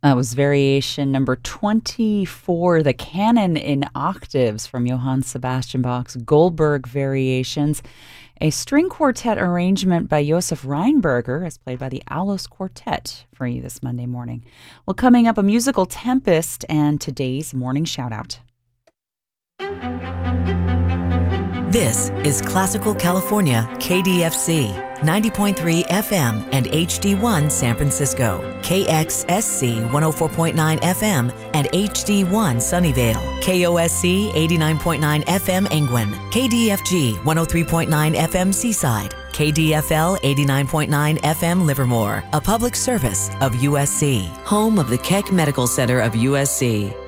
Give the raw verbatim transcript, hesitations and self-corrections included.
That was variation number twenty-four, the Canon in Octaves from Johann Sebastian Bach's Goldberg Variations, a string quartet arrangement by Josef Reinberger, as played by the Aulos Quartet, for you this Monday morning. Well, coming up, a musical Tempest and today's morning shout-out. This is Classical California, K D F C, ninety point three F M and H D one San Francisco, K X S C one oh four point nine F M and H D one Sunnyvale, K O S C eighty-nine point nine F M Engwin, K D F G one oh three point nine F M Seaside, K D F L eighty-nine point nine F M Livermore, a public service of U S C, home of the Keck Medical Center of U S C.